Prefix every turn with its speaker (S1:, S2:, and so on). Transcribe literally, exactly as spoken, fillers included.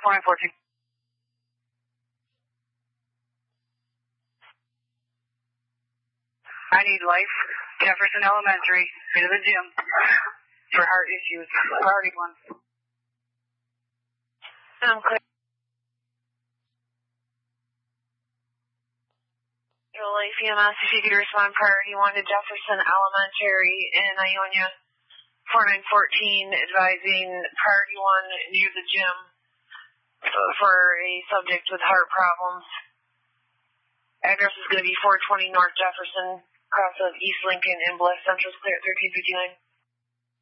S1: four nine fourteen. I need life. Jefferson Elementary. Go to the gym for heart issues. Priority one.
S2: I'm clear. Life E M S, if you could respond priority one to Jefferson Elementary in Ionia. four nine fourteen advising priority one near the gym for a subject with heart problems. Address is going to be four twenty North Jefferson, cross of East Lincoln and Bliss. Central's clear at thirteen fifty-nine.